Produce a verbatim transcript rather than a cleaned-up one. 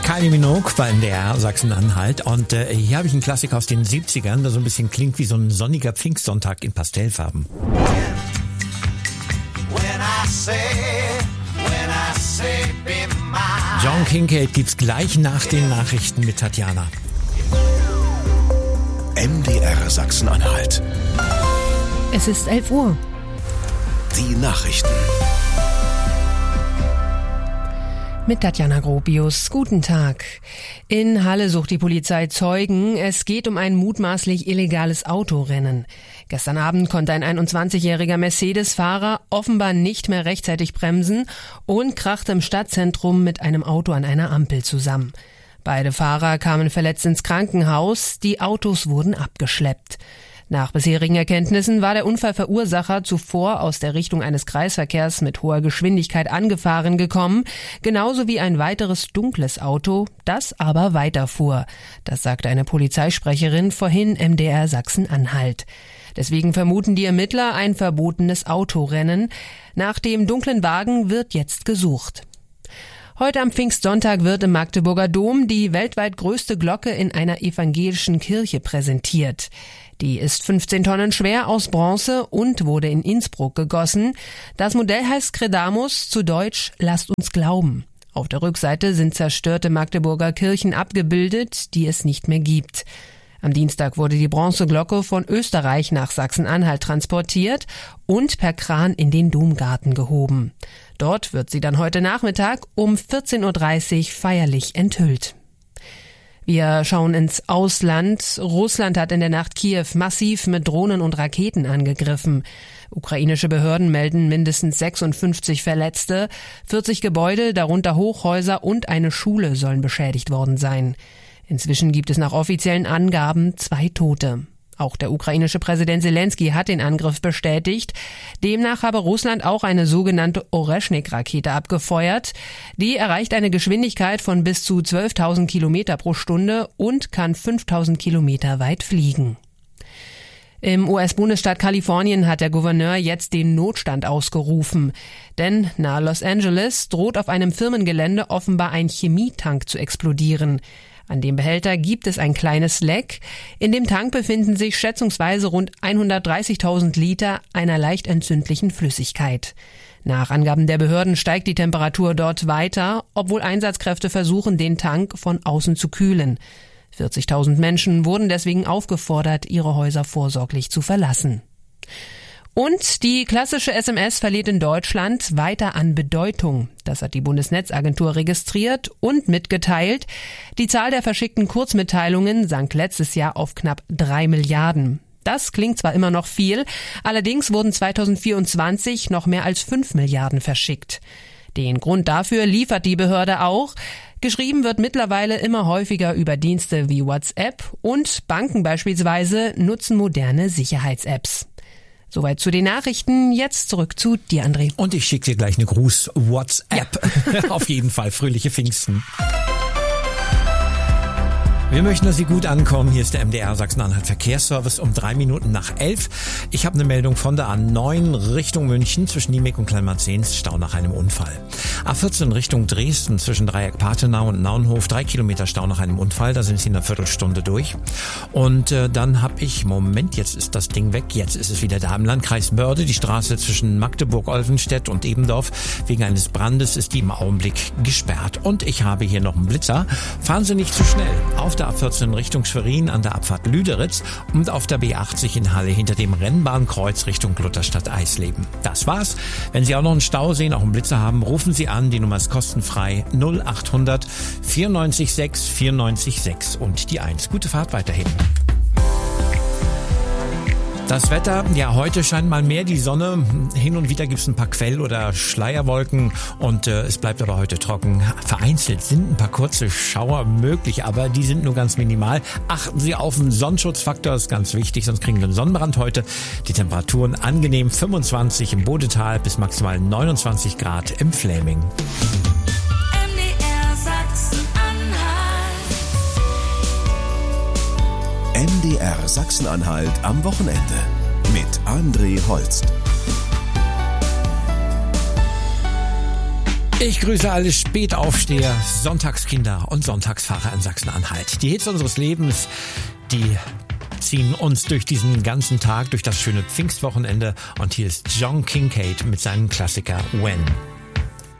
Kylie Minogue bei M D R Sachsen-Anhalt. Und äh, hier habe ich einen Klassiker aus den siebzigern, der so ein bisschen klingt wie so ein sonniger Pfingstsonntag in Pastellfarben. John Kincaid gibt's gleich nach den Nachrichten mit Tatjana. M D R Sachsen-Anhalt. Es ist elf Uhr. Die Nachrichten. Mit Tatjana Gropius. Guten Tag. In Halle sucht die Polizei Zeugen. Es geht um ein mutmaßlich illegales Autorennen. Gestern Abend konnte ein einundzwanzigjähriger Mercedes-Fahrer offenbar nicht mehr rechtzeitig bremsen und krachte im Stadtzentrum mit einem Auto an einer Ampel zusammen. Beide Fahrer kamen verletzt ins Krankenhaus. Die Autos wurden abgeschleppt. Nach bisherigen Erkenntnissen war der Unfallverursacher zuvor aus der Richtung eines Kreisverkehrs mit hoher Geschwindigkeit angefahren gekommen, genauso wie ein weiteres dunkles Auto, das aber weiterfuhr. Das sagte eine Polizeisprecherin vorhin M D R Sachsen-Anhalt. Deswegen vermuten die Ermittler ein verbotenes Autorennen. Nach dem dunklen Wagen wird jetzt gesucht. Heute am Pfingstsonntag wird im Magdeburger Dom die weltweit größte Glocke in einer evangelischen Kirche präsentiert. Die ist fünfzehn Tonnen schwer aus Bronze und wurde in Innsbruck gegossen. Das Modell heißt Credamus, zu Deutsch Lasst uns glauben. Auf der Rückseite sind zerstörte Magdeburger Kirchen abgebildet, die es nicht mehr gibt. Am Dienstag wurde die Bronzeglocke von Österreich nach Sachsen-Anhalt transportiert und per Kran in den Domgarten gehoben. Dort wird sie dann heute Nachmittag um vierzehn Uhr dreißig feierlich enthüllt. Wir schauen ins Ausland. Russland hat in der Nacht Kiew massiv mit Drohnen und Raketen angegriffen. Ukrainische Behörden melden mindestens sechsundfünfzig Verletzte. vierzig Gebäude, darunter Hochhäuser und eine Schule sollen beschädigt worden sein. Inzwischen gibt es nach offiziellen Angaben zwei Tote. Auch der ukrainische Präsident Zelensky hat den Angriff bestätigt. Demnach habe Russland auch eine sogenannte Oreschnik-Rakete abgefeuert. Die erreicht eine Geschwindigkeit von bis zu zwölftausend Kilometer pro Stunde und kann fünftausend Kilometer weit fliegen. Im U S-Bundesstaat Kalifornien hat der Gouverneur jetzt den Notstand ausgerufen. Denn nahe Los Angeles droht auf einem Firmengelände offenbar ein Chemietank zu explodieren. An dem Behälter gibt es ein kleines Leck. In dem Tank befinden sich schätzungsweise rund hundertdreißigtausend Liter einer leicht entzündlichen Flüssigkeit. Nach Angaben der Behörden steigt die Temperatur dort weiter, obwohl Einsatzkräfte versuchen, den Tank von außen zu kühlen. vierzigtausend Menschen wurden deswegen aufgefordert, ihre Häuser vorsorglich zu verlassen. Und die klassische S M S verliert in Deutschland weiter an Bedeutung. Das hat die Bundesnetzagentur registriert und mitgeteilt. Die Zahl der verschickten Kurzmitteilungen sank letztes Jahr auf knapp drei Milliarden. Das klingt zwar immer noch viel, allerdings wurden zweitausendvierundzwanzig noch mehr als fünf Milliarden verschickt. Den Grund dafür liefert die Behörde auch. Geschrieben wird mittlerweile immer häufiger über Dienste wie WhatsApp und Banken beispielsweise nutzen moderne Sicherheits-Apps. Soweit zu den Nachrichten. Jetzt zurück zu dir, André. Und ich schicke dir gleich eine Gruß-WhatsApp. Ja. Auf jeden Fall. Fröhliche Pfingsten. Wir möchten, dass Sie gut ankommen. Hier ist der M D R Sachsen-Anhalt Verkehrsservice um drei Minuten nach elf. Ich habe eine Meldung von der A neun Richtung München zwischen Niemek und Kleinmarzens, Stau nach einem Unfall. A vierzehn Richtung Dresden zwischen Dreieck-Partenau und Naunhof, drei Kilometer Stau nach einem Unfall. Da sind Sie in einer Viertelstunde durch. Und äh, dann habe ich, Moment, jetzt ist das Ding weg. Jetzt ist es wieder da im Landkreis Börde. Die Straße zwischen Magdeburg-Olvenstedt und Ebendorf. Wegen eines Brandes ist die im Augenblick gesperrt. Und ich habe hier noch einen Blitzer. Fahren Sie nicht zu schnell. Auf der A vierzehn Richtung Schwerin an der Abfahrt Lüderitz und auf der B achtzig in Halle hinter dem Rennbahnkreuz Richtung Lutherstadt-Eisleben. Das war's. Wenn Sie auch noch einen Stau sehen, auch einen Blitzer haben, rufen Sie an. Die Nummer ist kostenfrei null achthundert vierundneunzig sechs vierundneunzig sechs und die eins. Gute Fahrt weiterhin. Das Wetter, ja, heute scheint mal mehr die Sonne. Hin und wieder gibt es ein paar Quell- oder Schleierwolken und äh, es bleibt aber heute trocken. Vereinzelt sind ein paar kurze Schauer möglich, aber die sind nur ganz minimal. Achten Sie auf den Sonnenschutzfaktor, ist ganz wichtig, sonst kriegen wir einen Sonnenbrand heute. Die Temperaturen angenehm fünfundzwanzig im Bodetal bis maximal neunundzwanzig Grad im Fläming. M D R Sachsen-Anhalt am Wochenende mit André Holst. Ich grüße alle Spätaufsteher, Sonntagskinder und Sonntagsfahrer in Sachsen-Anhalt. Die Hits unseres Lebens, die ziehen uns durch diesen ganzen Tag, durch das schöne Pfingstwochenende. Und hier ist John Kincade mit seinem Klassiker When.